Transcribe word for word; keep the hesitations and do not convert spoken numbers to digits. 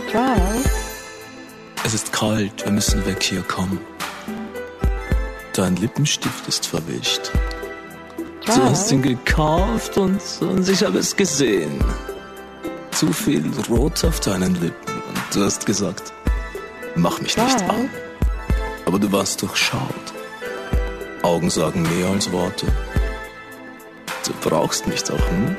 Charles? Es ist kalt, wir müssen weg hier, komm. Dein Lippenstift ist verwischt. Charles? Du hast ihn gekauft und, und ich habe es gesehen. Zu viel Rot auf deinen Lippen und du hast gesagt, mach mich nicht Charles? an. Aber du warst durchschaut. Augen sagen mehr als Worte. Du brauchst mich doch, hm?